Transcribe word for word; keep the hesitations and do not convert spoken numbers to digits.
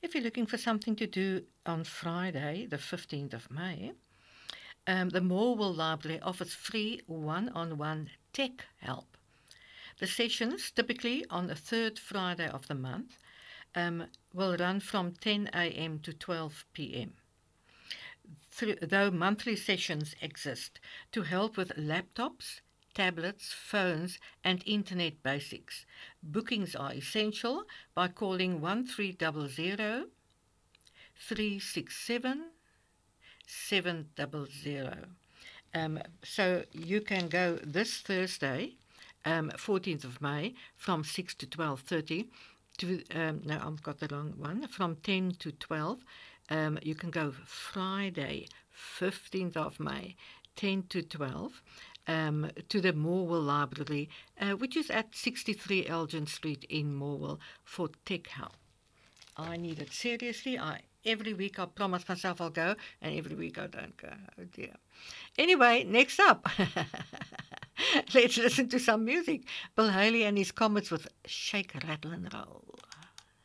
if you're looking for something to do on Friday, the fifteenth of May, um, the Morwell Library offers free one-on-one tech help. The sessions, typically on the third Friday of the month, um, will run from ten a m to twelve p m Through, though monthly sessions exist to help with laptops, tablets, phones, and internet basics. Bookings are essential by calling one three zero zero, three six seven, seven zero zero. Um, so you can go this Thursday, um, fourteenth of May, from six to twelve thirty. To, um, no, I've got the wrong one. From ten to twelve. Um, you can go Friday, fifteenth of May, ten to twelve, um, to the Morwell Library, uh, which is at sixty-three Elgin Street in Morwell, for tech help. I need it seriously. I Every week I promise myself I'll go, and every week I don't go. Oh dear. Anyway, next up, let's listen to some music. Bill Haley and his Comets with Shake, Rattle and Roll.